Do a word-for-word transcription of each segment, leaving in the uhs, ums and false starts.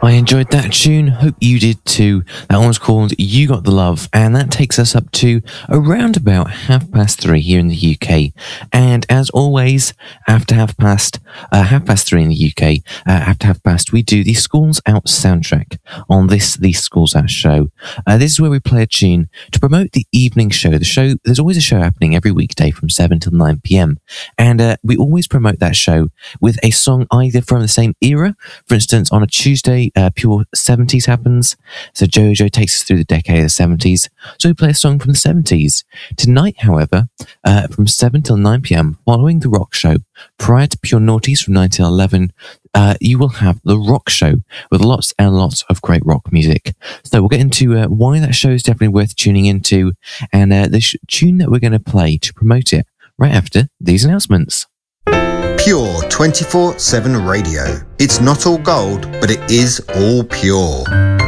I enjoyed that tune. Hope you did too. That one was called You Got the Love, and that takes us up to around about half past three here in the U K. And as always, after half past uh, half past three in the U K, uh, after half past, we do the Schools Out soundtrack on this the Schools Out show. Uh, this is where we play a tune to promote the evening show. The show there's always a show happening every weekday from seven till nine p.m. and uh, we always promote that show with a song either from the same era. For instance, on a Tuesday, uh, Pure seventies happens. So JoJo takes us through the decade of the seventies. So we play a song from the seventies. Tonight, however, uh, from seven till nine p.m, following the rock show, prior to Pure Noughties from nineteen eleven, uh, you will have the rock show with lots and lots of great rock music. So we'll get into uh, why that show is definitely worth tuning into, and uh, the sh- tune that we're going to play to promote it right after these announcements. Pure twenty-four seven Radio. It's not all gold, but it is all pure.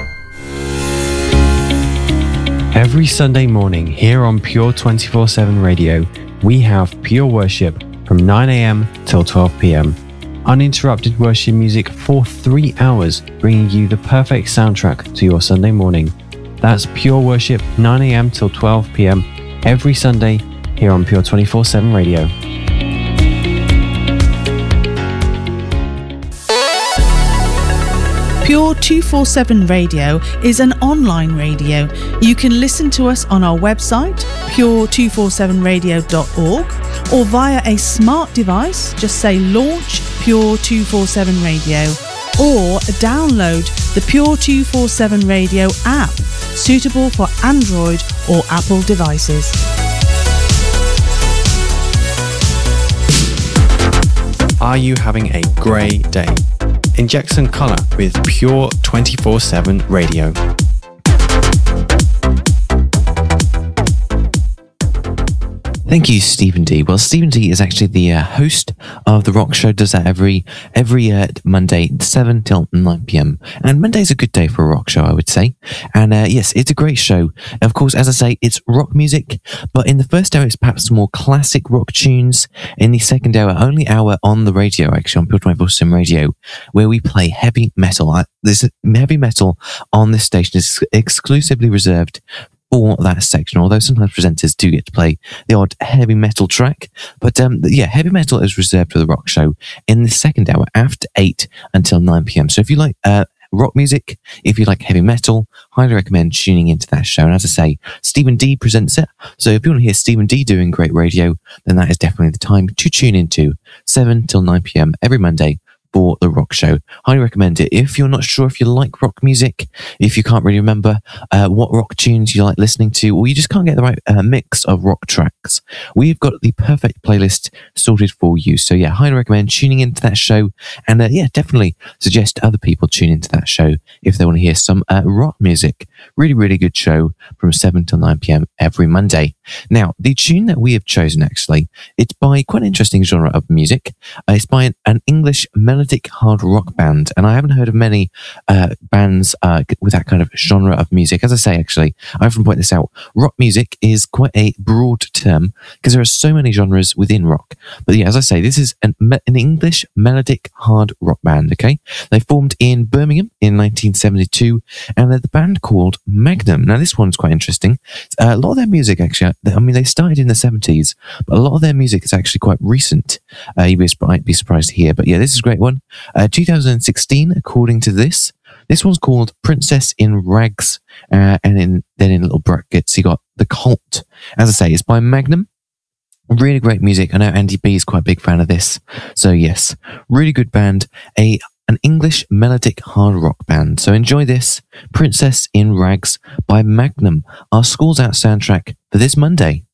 Every Sunday morning here on Pure twenty-four seven Radio, we have Pure Worship from nine a.m. till twelve p.m. Uninterrupted worship music for three hours, bringing you the perfect soundtrack to your Sunday morning. That's Pure Worship, nine a.m. till twelve p.m. every Sunday here on Pure twenty-four seven Radio. Pure two forty-seven Radio is an online radio. You can listen to us on our website, pure two forty-seven radio dot org, or via a smart device. Just say launch Pure two forty-seven Radio, or download the Pure two forty-seven Radio app, suitable for Android or Apple devices. Are you having a grey day? Inject some colour with Pure twenty-four seven Radio. Thank you, Stephen D. Well, Stephen D is actually the uh, host of the rock show. Does that every every uh, Monday, seven till nine p.m. And Monday's a good day for a rock show, I would say. And uh, yes, it's a great show. Of course, as I say, it's rock music, but in the first hour, it's perhaps more classic rock tunes. In the second hour, only hour on the radio, actually, on Pure twenty-four seven Radio, where we play heavy metal. This heavy metal on this station is exclusively reserved for that section, although sometimes presenters do get to play the odd heavy metal track. But um, yeah, heavy metal is reserved for the rock show in the second hour after eight until nine p.m. So if you like uh, rock music, if you like heavy metal, highly recommend tuning into that show. And as I say, Stephen D presents it. So if you want to hear Stephen D doing great radio, then that is definitely the time to tune into seven till nine p.m. every Monday for the rock show. Highly recommend it. If you're not sure if you like rock music, if you can't really remember uh, what rock tunes you like listening to, or you just can't get the right uh, mix of rock tracks, we've got the perfect playlist sorted for you. So yeah, highly recommend tuning into that show, and uh, yeah, definitely suggest other people tune into that show if they want to hear some uh, rock music. Really, really good show from seven till nine p.m. every Monday. Now, the tune that we have chosen, actually, it's by quite an interesting genre of music. Uh, it's by an, an English melodic hard rock band, and I haven't heard of many uh, bands uh, with that kind of genre of music. As I say, actually, I often point this out, rock music is quite a broad term because there are so many genres within rock. But yeah, as I say, this is an, an English melodic hard rock band, okay? They formed in Birmingham in nineteen seventy-two, and they're the band called Magnum. Now, this one's quite interesting. Uh, a lot of their music, actually, I mean, they started in the seventies, but a lot of their music is actually quite recent. Uh, you might be surprised to hear, but yeah, this is a great one. Uh, two thousand sixteen, according to this. This one's called Princess in Rags, uh, and in, then in little brackets, you got The Cult. As I say, it's by Magnum. Really great music. I know Andy B is quite a big fan of this. So yes, really good band. A An English melodic hard rock band. So enjoy this, Princess in Rags by Magnum, our Schools Out soundtrack for this Monday.